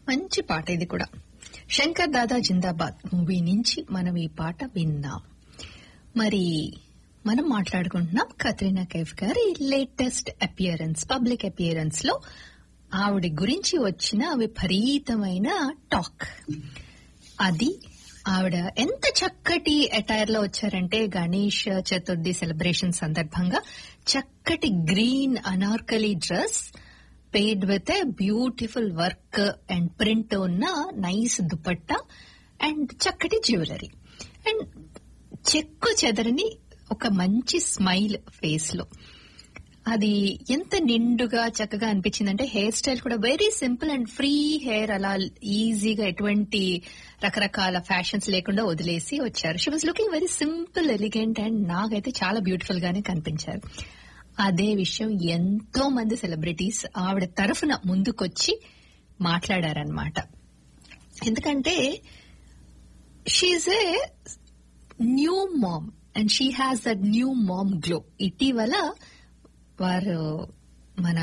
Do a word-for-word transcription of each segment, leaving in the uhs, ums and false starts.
మంచి పాట ఇది కూడా. శంకర్ దాదా జిందాబాద్ మూవీ నుంచి మనం ఈ పాట విన్నాం. మరి మనం మాట్లాడుకుంటున్నాం కత్రినా కైఫ్ గారి లేటెస్ట్ అపియరెన్స్, పబ్లిక్ అపియరెన్స్ లో ఆవిడ గురించి వచ్చిన విపరీతమైన టాక్. అది ఆవిడ ఎంత చక్కటి అటైర్ లో వచ్చారంటే గణేష్ చతుర్థి సెలబ్రేషన్ సందర్భంగా చక్కటి green Anarkali dress paid with a beautiful work and print ఉన్న నైస్ దుపట్టా అండ్ చక్కటి జ్యువెలరీ అండ్ చెక్కు చెదరని ఒక మంచి స్మైల్ ఫేస్ లో. అది ఎంత నిండుగా చక్కగా అనిపించిందంటే హెయిర్ స్టైల్ కూడా very simple and free hair, అలా ఈజీగా ఎటువంటి రకరకాల ఫ్యాషన్స్ లేకుండా వదిలేసి వచ్చారు. She was looking very simple, elegant and నాకైతే చాలా బ్యూటిఫుల్ గానే కనిపించారు. అదే విషయం ఎంతో మంది సెలబ్రిటీస్ ఆవిడ తరఫున ముందుకొచ్చి మాట్లాడారనమాట. ఎందుకంటే she a new mom and she has that new ma'am glow. ఇటీవల వారు మన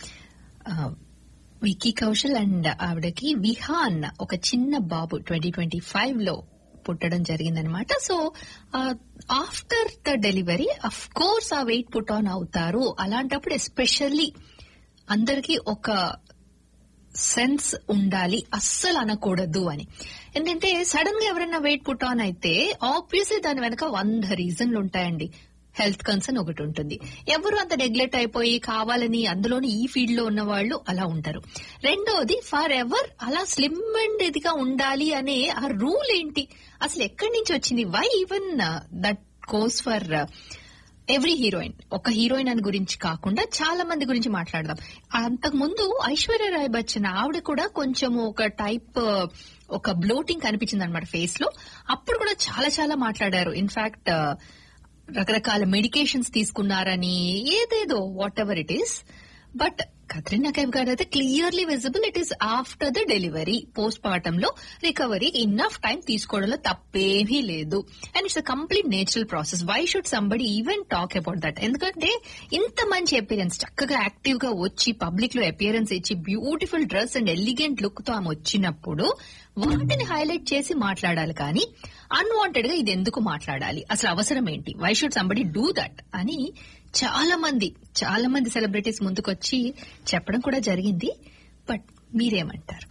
విక్కీ కౌశల్ అండ్ ఆవిడకి విహాన్ ఒక చిన్న బాబు ట్వంటీ ట్వంటీ ఫైవ్ లో పుట్టడం జరిగిందనమాట. So after the delivery of course ఆ వెయిట్ పుట్ ఆన్ అవుతారు. అలాంటప్పుడు ఎస్పెషల్లీ అందరికీ ఒక సెన్స్ ఉండాలి, అస్సలు అనకూడదు అని. ఎందుకంటే సడన్ గా ఎవరైనా వెయిట్ పుట్ ఆన్ అయితే ఆబ్వియస్లీ దాని వెనక వంద రీజన్లు ఉంటాయండి. హెల్త్ కన్సర్న్ ఒకటి ఉంటుంది, ఎవరు అంత నెగ్లెక్ట్ అయిపోయి కావాలని అందులోని ఈ ఫీల్డ్ లో ఉన్న వాళ్ళు అలా ఉంటారు. రెండోది ఫర్ ఎవర్ అలా స్లిమ్ అండ్ ఇదిగా ఉండాలి అనే ఆ రూల్ ఏంటి, అసలు ఎక్కడి నుంచి వచ్చింది? వై ఈవెన్ దట్ కోస్ ఫర్ ఎవ్రీ హీరోయిన్. ఒక హీరోయిన్ అని గురించి కాకుండా చాలా మంది గురించి మాట్లాడదాం. అంతకు ముందు ఐశ్వర్య రాయ్ బచ్చన్ ఆవిడ కూడా కొంచెం ఒక టైప్ ఒక బ్లోటింగ్ కనిపించింది అనమాట ఫేస్ లో. అప్పుడు కూడా చాలా చాలా మాట్లాడారు. ఇన్ఫాక్ట్ రకరకాల మెడికేషన్స్ తీసుకున్నారని, ఏదేదో what ever it is. But Katrina Kaif గారు అయితే clearly visible it is after the delivery, post partum లో రికవరీ ఇన్నఫ్ టైం తీసుకోవడంలో తప్పేమీ లేదు. And it's a complete natural process. Why should somebody even talk about that? ఎందుకంటే ఇంత మంచి అపియరెన్స్, చక్కగా యాక్టివ్ గా వచ్చి పబ్లిక్ లో అపియరెన్స్ ఇచ్చి beautiful dress and elegant look తో ఆమె వచ్చినప్పుడు వాటిని హైలైట్ చేసి మాట్లాడాలి. కానీ అన్వాంటెడ్ గా ఇది ఎందుకు మాట్లాడాలి, అసలు అవసరం ఏంటి, why should somebody do that అని చాలా మంది చాలా మంది సెలబ్రిటీస్ ముందుకొచ్చి చెప్పడం కూడా జరిగింది. బట్ మీరేమంటారు?